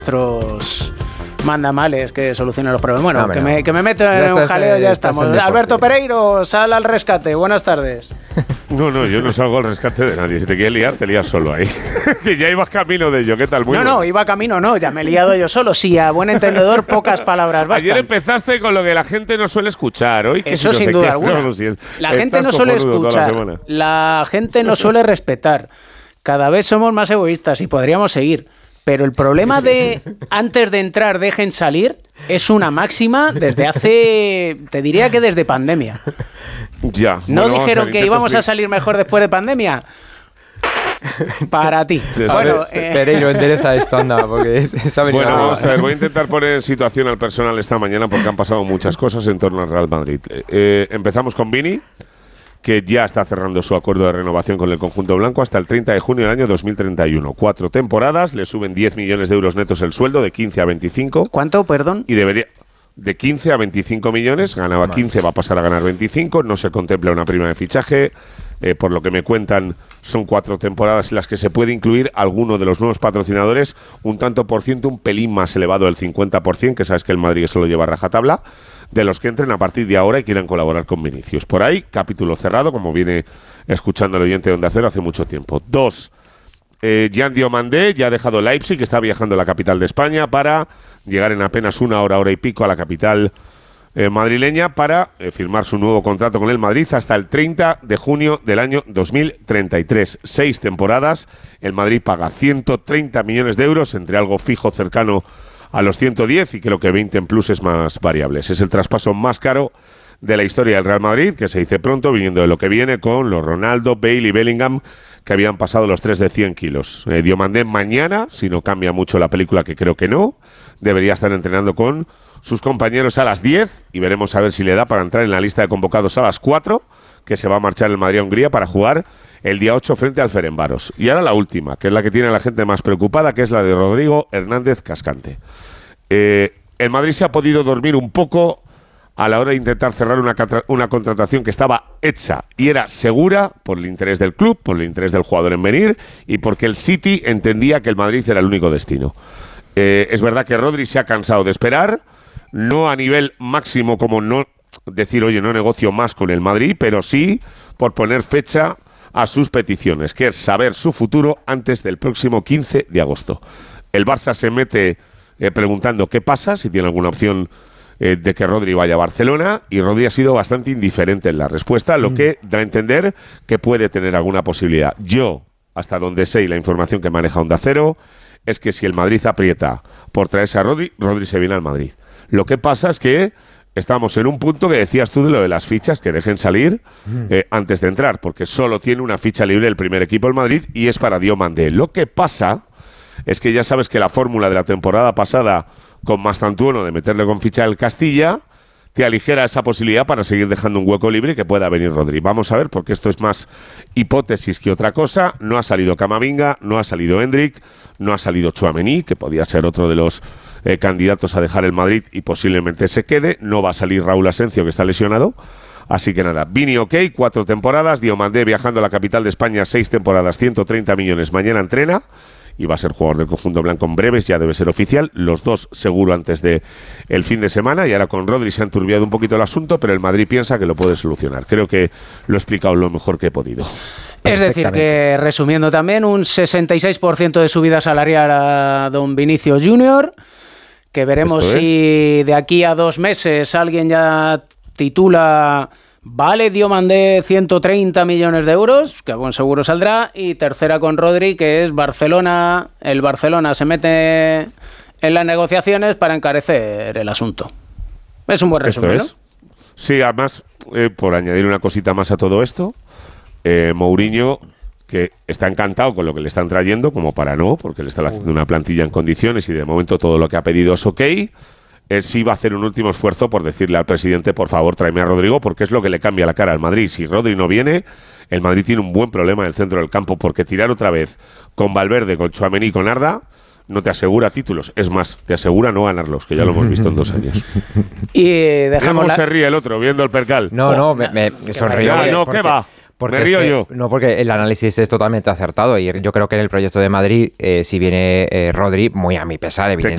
nuestros mandamales que solucionen los problemas. Bueno, que me meto en un jaleo, ya estamos. Alberto Pereiro, sal al rescate. Buenas tardes. No, yo no salgo al rescate de nadie. Si te quieres liar, te lías solo ahí. Que ya ibas camino de ello. ¿Qué tal? Iba camino, ya me he liado yo solo. Sí, a buen entendedor, pocas palabras bastan. Ayer empezaste con lo que la gente no suele escuchar. Hoy, que eso si sin duda alguna. La gente no suele escuchar. La gente no suele respetar. Cada vez somos más egoístas y podríamos seguir. Pero el problema de antes de entrar dejen salir es una máxima desde hace, te diría que desde pandemia. Ya. ¿No dijeron que íbamos a salir mejor después de pandemia? Para ti. Bueno, Pereiro, endereza esto, anda, porque se ha venido. Bueno, vamos a ver, voy a intentar poner en situación al personal esta mañana porque han pasado muchas cosas en torno al Real Madrid. Empezamos con Vini, que ya está cerrando su acuerdo de renovación con el conjunto blanco hasta el 30 de junio del año 2031. 4 temporadas, le suben 10 millones de euros netos el sueldo, de 15 a 25. ¿Cuánto, perdón? Y debería... De 15 a 25 millones, ganaba 15, va a pasar a ganar 25, no se contempla una prima de fichaje, por lo que me cuentan son 4 temporadas en las que se puede incluir alguno de los nuevos patrocinadores, un tanto por ciento, un pelín más elevado del 50%, que sabes que el Madrid solo lleva rajatabla, de los que entren a partir de ahora y quieran colaborar con Vinicius. Por ahí, capítulo cerrado, como viene escuchando el oyente de Onda Cero hace mucho tiempo. 2. Jan Diomandé ya ha dejado Leipzig, que está viajando a la capital de España para llegar en apenas una hora y pico a la capital madrileña para firmar su nuevo contrato con el Madrid hasta el 30 de junio del año 2033. 6 temporadas, el Madrid paga 130 millones de euros, entre algo fijo cercano a los 110 y creo que 20 en pluses más variables. Es el traspaso más caro de la historia del Real Madrid, que se dice pronto, viniendo de lo que viene con los Ronaldo, Bale y Bellingham, que habían pasado los 3 de 100 kilos. Diomandé mañana, si no cambia mucho la película, que creo que no, debería estar entrenando con sus compañeros a las 10 y veremos a ver si le da para entrar en la lista de convocados a las 4, que se va a marchar el Madrid a Hungría para jugar el día 8 frente al Ferencváros. Y ahora la última, que es la que tiene a la gente más preocupada, que es la de Rodrigo Hernández Cascante. El Madrid se ha podido dormir un poco a la hora de intentar cerrar una contratación que estaba hecha y era segura por el interés del club, por el interés del jugador en venir y porque el City entendía que el Madrid era el único destino. Es verdad que Rodri se ha cansado de esperar, no a nivel máximo como no decir, oye, no negocio más con el Madrid, pero sí por poner fecha a sus peticiones, que es saber su futuro antes del próximo 15 de agosto. El Barça se mete preguntando qué pasa, si tiene alguna opción de que Rodri vaya a Barcelona, y Rodri ha sido bastante indiferente en la respuesta, lo que da a entender que puede tener alguna posibilidad. Yo, hasta donde sé y la información que maneja Onda Cero, es que si el Madrid aprieta por traerse a Rodri, Rodri se viene al Madrid. Lo que pasa es que estamos en un punto que decías tú de lo de las fichas, que dejen salir antes de entrar, porque solo tiene una ficha libre el primer equipo el Madrid y es para Diomandé. Lo que pasa es que ya sabes que la fórmula de la temporada pasada con Mastantuono de meterle con ficha del Castilla te aligera esa posibilidad para seguir dejando un hueco libre y que pueda venir Rodri. Vamos a ver, porque esto es más hipótesis que otra cosa. No ha salido Camavinga, no ha salido Hendrik, no ha salido Tchouaméni, que podía ser otro de los candidatos a dejar el Madrid y posiblemente se quede. No va a salir Raúl Asencio, que está lesionado. Así que nada, Vini ok, 4 temporadas, Diomandé viajando a la capital de España, 6 temporadas, 130 millones, mañana entrena y va a ser jugador del conjunto blanco en breves, ya debe ser oficial, los dos seguro antes de el fin de semana, y ahora con Rodri se ha enturbiado un poquito el asunto, pero el Madrid piensa que lo puede solucionar. Creo que lo he explicado lo mejor que he podido. Es decir, que resumiendo también, un 66% de subida salarial a don Vinicio Junior, que veremos si de aquí a 2 meses alguien ya titula vale Diomandé 130 millones de euros, que buen seguro saldrá, y tercera con Rodri, que es Barcelona. El Barcelona se mete en las negociaciones para encarecer el asunto. Es un buen resumen, ¿no? Sí, además, por añadir una cosita más a todo esto, Mourinho, que está encantado con lo que le están trayendo, como para no, porque le están haciendo una plantilla en condiciones y de momento todo lo que ha pedido es ok. Él sí va a hacer un último esfuerzo por decirle al presidente, por favor, tráeme a Rodrigo, porque es lo que le cambia la cara al Madrid. Si Rodri no viene, el Madrid tiene un buen problema en el centro del campo, porque tirar otra vez con Valverde, con Tchouaméni y con Arda no te asegura títulos. Es más, te asegura no ganarlos, que ya lo hemos visto en 2 años. Y dejamos ¿Cómo se ríe el otro viendo el percal? No, me sonrío. No, ¿qué va? Me río yo. No, porque el análisis es totalmente acertado y yo creo que en el proyecto de Madrid, si viene Rodri, muy a mi pesar, evidentemente.